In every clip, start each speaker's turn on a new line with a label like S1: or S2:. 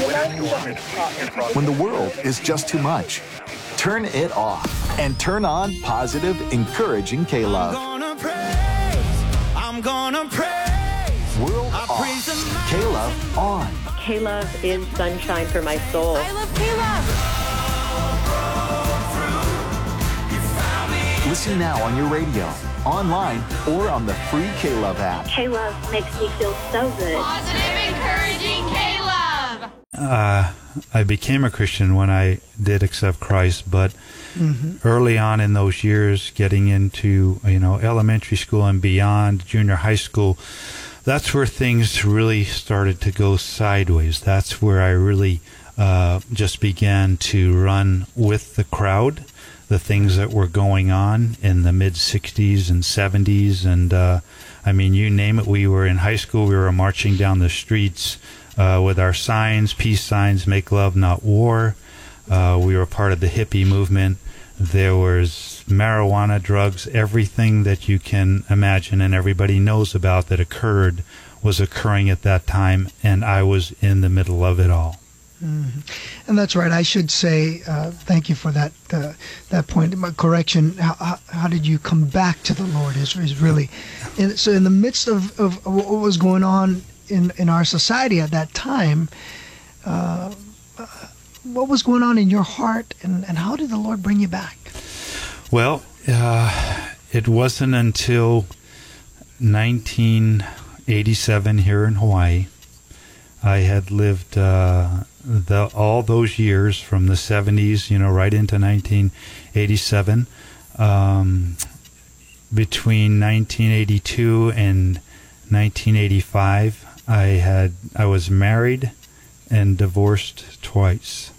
S1: When the world is just too much, turn it off and turn on positive, encouraging K-Love.
S2: I'm gonna praise.
S1: World off, K-Love on.
S3: K-Love is sunshine for my soul.
S4: I love K-Love.
S1: Listen now on your radio, online, or on the free K-Love app.
S5: K-Love makes me feel so good.
S4: Positive, encouraging K-Love.
S6: I became a Christian when I did accept Christ, but early on in those years, getting into elementary school and beyond, junior high school, that's where things really started to go sideways. That's where I really just began to run with the crowd, the things that were going on in the mid-'60s and '70s. And, you name it, we were in high school, we were marching down the streets with our signs, peace signs, make love, not war. We were part of the hippie movement. There was marijuana, drugs, everything that you can imagine and everybody knows about that occurred was occurring at that time, and I was in the middle of it all.
S7: And that's right. I should say thank you for that point. My correction. How did you come back to the Lord? Is really so in the midst of what was going on in our society at that time. What was going on in your heart, and how did the Lord bring you back?
S6: Well, it wasn't until 1987 here in Hawaii. I had lived all those years from the 70s, right into 1987. Between 1982 and 1985, I was married and divorced twice.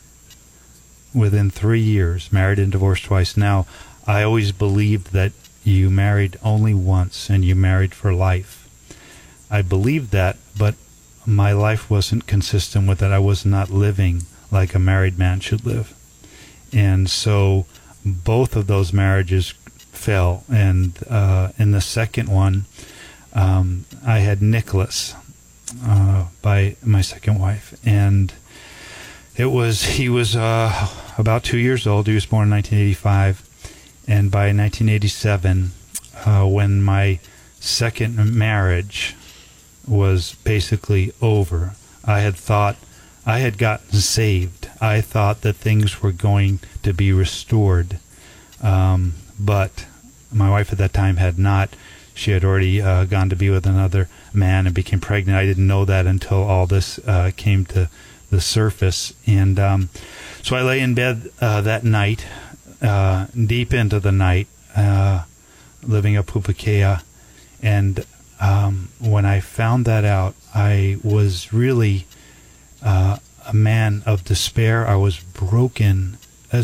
S6: Within 3 years, married and divorced twice. Now, I always believed that you married only once and you married for life. I believed that, but my life wasn't consistent with it. I was not living like a married man should live. And so both of those marriages fell. And in the second one, I had Nicholas by my second wife. And he was about 2 years old. He was born in 1985. And by 1987, when my second marriage was basically over, I had gotten saved. I thought that things were going to be restored. But my wife at that time had not. She had already gone to be with another man and became pregnant. I didn't know that until all this came to the surface. And so I lay in bed that night, deep into the night, living at Pupukea. And when I found that out, I was really a man of despair. I was broken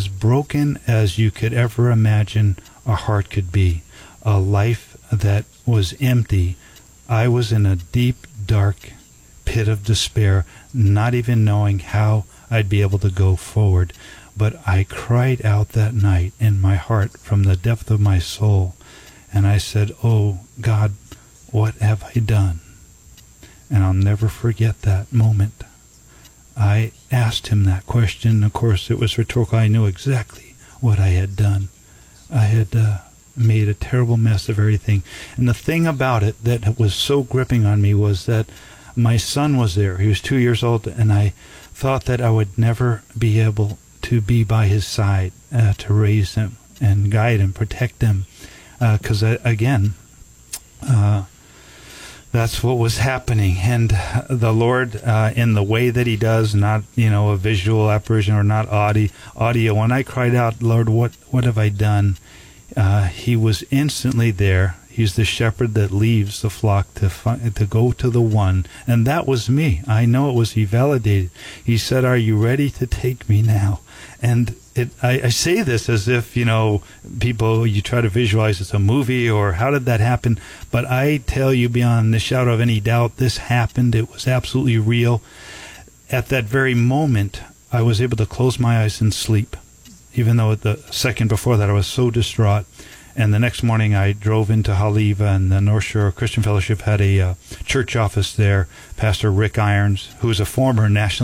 S6: as you could ever imagine a heart could be. A life that was empty. I was in a deep, dark pit of despair, not even knowing how I'd be able to go forward. But I cried out that night in my heart from the depth of my soul, and I said, "Oh, God, what have I done?" And I'll never forget that moment. I asked him that question. Of course, it was rhetorical. I knew exactly what I had done. I had made a terrible mess of everything. And the thing about it that was so gripping on me was that my son was there. He was 2 years old, and I thought that I would never be able to be by his side to raise him and guide him, protect him. Because, again, that's what was happening. And the Lord, in the way that he does, not, a visual apparition or not audio, when I cried out, "Lord, what have I done?" He was instantly there. He's the shepherd that leaves the flock to go to the one. And that was me. I know it was. He validated. He said, "Are you ready to take me now?" And I say this as if, people, you try to visualize it's a movie or how did that happen? But I tell you beyond the shadow of any doubt, this happened. It was absolutely real. At that very moment, I was able to close my eyes and sleep, even though the second before that I was so distraught. And the next morning I drove into Haleiwa, and the North Shore Christian Fellowship had a church office there. Pastor Rick Irons, who was a former national